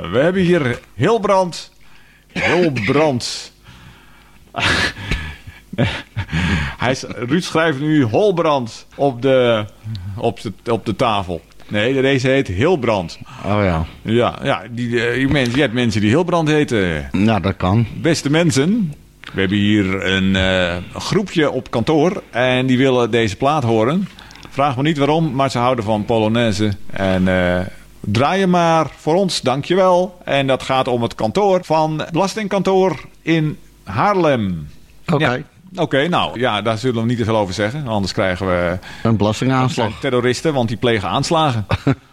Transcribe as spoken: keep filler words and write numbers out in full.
we hebben hier Hilbrand. Hilbrand. Hij is, Ruud schrijft nu Holbrand op de, op de, op de tafel. Nee, deze heet Hilbrand. Oh ja. Ja, ja die, die mensen, je hebt mensen die Hilbrand heten. Nou, dat kan. Beste mensen, we hebben hier een, uh, een groepje op kantoor en die willen deze plaat horen. Vraag me niet waarom, maar ze houden van Polonaise. En uh, draai je maar voor ons, dankjewel. En dat gaat om het kantoor van Belastingkantoor in Haarlem. Oké. Okay. Ja. Oké, okay, nou ja, daar zullen we niet te veel over zeggen. Anders krijgen we een belastingaanslag. Terroristen, want die plegen aanslagen.